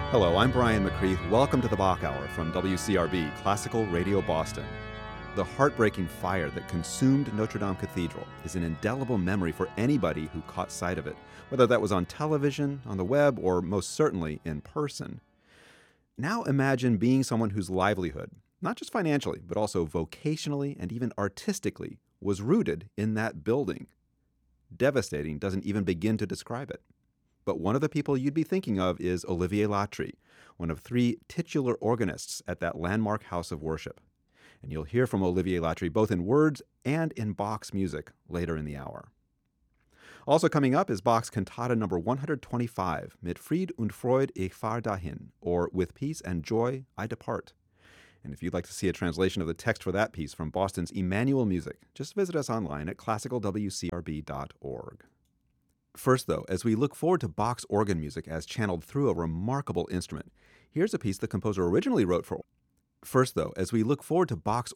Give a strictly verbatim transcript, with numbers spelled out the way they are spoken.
Hello, I'm Brian McCreath. Welcome to the Bach Hour from W C R B, Classical Radio Boston. The heartbreaking fire that consumed Notre Dame Cathedral is an indelible memory for anybody who caught sight of it, whether that was on television, on the web, or most certainly in person. Now imagine being someone whose livelihood, not just financially, but also vocationally and even artistically, was rooted in that building. Devastating doesn't even begin to describe it. But one of the people you'd be thinking of is Olivier Latry, one of three titular organists at that landmark house of worship. And you'll hear from Olivier Latry both in words and in Bach's music later in the hour. Also coming up is Bach's cantata number one hundred twenty-five, Mit Fried und Freud ich fahr dahin, or With Peace and Joy I Depart. And if you'd like to see a translation of the text for that piece from Boston's Emmanuel Music, just visit us online at classical w c r b dot org. First, though, as we look forward to Bach's organ music as channeled through a remarkable instrument, here's a piece the composer originally wrote for First, though, as we look forward to Bach's